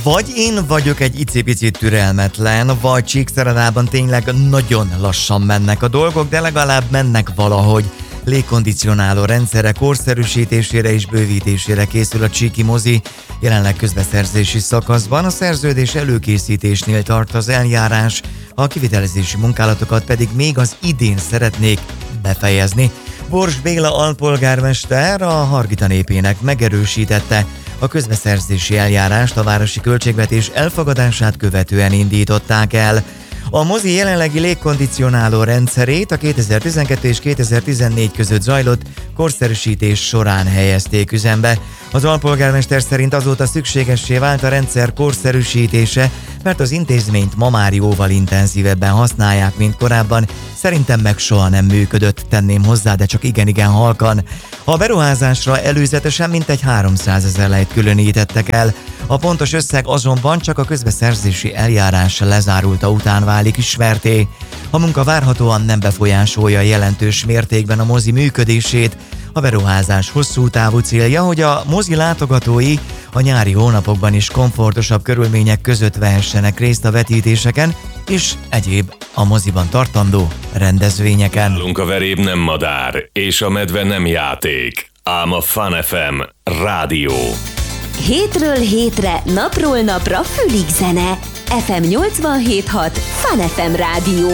Vagy én vagyok egy icipicit türelmetlen, vagy Csíkszeredában tényleg nagyon lassan mennek a dolgok, de legalább mennek valahogy. Légkondicionáló rendszerek korszerűsítésére és bővítésére készül a csíki mozi. Jelenleg közbeszerzési szakaszban, a szerződés előkészítésnél tart az eljárás, a kivitelezési munkálatokat pedig még az idén szeretnék befejezni. Bors Béla alpolgármester a Hargita népének megerősítette, a közbeszerzési eljárást a városi költségvetés elfogadását követően indították el. A mozi jelenlegi légkondicionáló rendszerét a 2012 és 2014 között zajlott korszerűsítés során helyezték üzembe. Az alpolgármester szerint azóta szükségessé vált a rendszer korszerűsítése, mert az intézményt ma már jóval intenzívebben használják, mint korábban. Szerintem meg soha nem működött, tenném hozzá, de csak igen halkan. A beruházásra előzetesen mintegy 300 000 lejt különítettek el. A pontos összeg azonban csak a közbeszerzési eljárás lezárulta után válik ismertté. A munka várhatóan nem befolyásolja jelentős mértékben a mozi működését. A beruházás hosszú távú célja, hogy a mozi látogatói a nyári hónapokban is komfortosabb körülmények között vehessenek részt a vetítéseken és egyéb a moziban tartandó rendezvényeken. Nálunk a veréb nem madár, és a medve nem játék, ám a Fun FM rádió. Hétről hétre, napról napra fülig zene. FM 87.6 Fun FM rádió.